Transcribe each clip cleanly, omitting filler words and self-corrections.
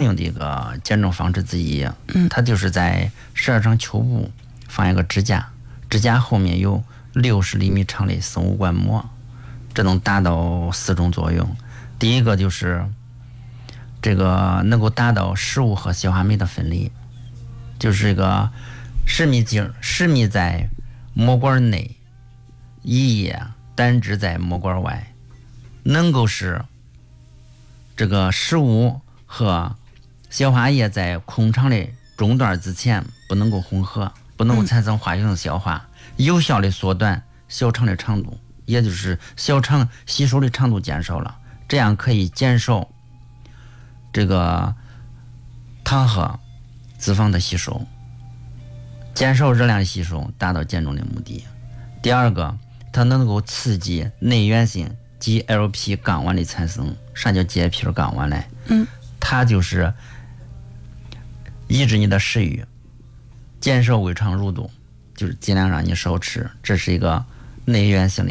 用的一个减重方式之一。它就是在12肠球部放一个支架，支架后面有60厘米长的生物灌膜，这能达到4种作用。第一个就是这个能够达到食物和消化酶的分离，就是这个食糜在膜管内，胰液胆汁在膜管外，能够使这个食物和消化液在空肠的中段之前不能够混合，不能够产生化学性消化，有效的缩短小肠的长度，也就是小肠吸收的长度减少了，这样可以减少这个糖和脂肪的吸收，减少热量的吸收，达到减重的目的。第二个，它能够刺激内源性 GLP 睾丸的产生。啥叫 GLP 睾丸呢？它就是抑制你的食欲，减少胃肠蠕动，就是尽量让你少吃，这是一个内源性的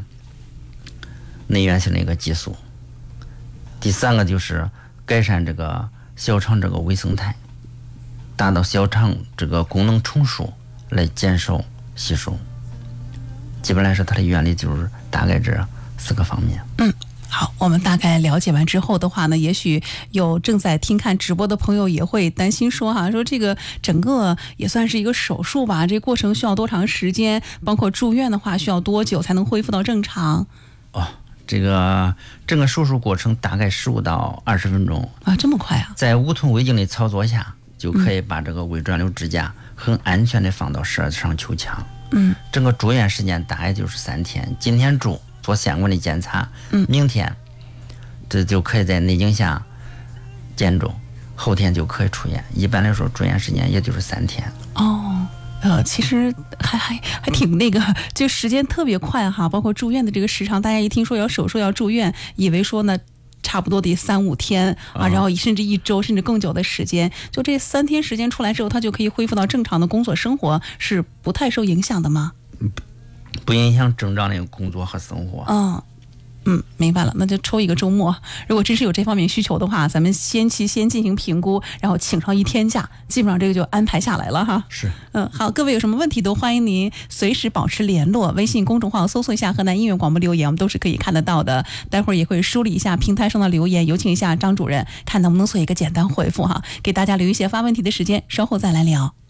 一个激素。第三个就是改善这个小肠这个微生态，达到小肠这个功能重塑，来减少吸收。基本来说，它的原理就是大概这4个方面。 好，我们大概了解完之后的话呢，也许有正在听看直播的朋友也会担心说说这个整个也算是一个手术吧，这过程需要多长时间？包括住院的话需要多久才能恢复到正常？ 这个整个手术过程大概15到20分钟啊，这么快啊！ 在无痛胃镜的操作下，就可以把这个胃转流支架很安全的放到12肠球腔。整个住院时间大概就是3天。今天住做相关的检查，明天这就可以在内镜下减重，后天就可以出院。一般来说，住院时间也就是3天。 其实还挺那个，就时间特别快哈。包括住院的这个时长，大家一听说要手术要住院，以为说呢差不多得3-5天啊，然后甚至1周甚至更久的时间。就这3天时间出来之后，他就可以恢复到正常的工作生活，是不太受影响的吗？ 不影响正常的工作和生活。 明白了，那就抽一个周末。如果真是有这方面需求的话，咱们先进行评估，然后请上1天假，基本上这个就安排下来了哈。 是， 好，各位有什么问题都欢迎您随时保持联络，微信公众号搜索一下河南音乐广播留言，我们都是可以看得到的。待会儿也会梳理一下平台上的留言，有请一下张主任，看能不能做一个简单回复哈，给大家留一些发问题的时间，稍后再来聊。